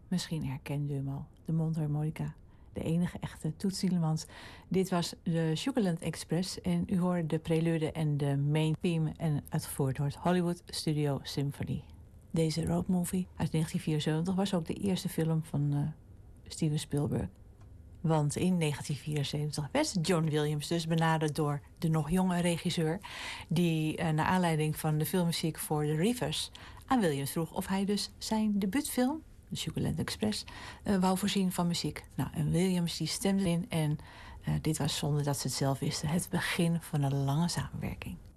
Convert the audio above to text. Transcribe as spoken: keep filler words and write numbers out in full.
Misschien herkende u hem al, de mondharmonica. De enige echte Toets Tielemans. Dit was de Sugarland Express en u hoorde de prelude en de main theme en uitgevoerd door het Hollywood Studio Symphony. Deze roadmovie uit negentien vierenzeventig was ook de eerste film van uh, Steven Spielberg. Want in negentien vierenzeventig werd John Williams dus benaderd door de nog jonge regisseur, die uh, naar aanleiding van de filmmuziek voor The Reefers aan Williams vroeg of hij dus zijn debuutfilm, de Sugarland Express, uh, wou voorzien van muziek. Nou, en Williams die stemde in en uh, dit was, zonder dat ze het zelf wisten, het begin van een lange samenwerking.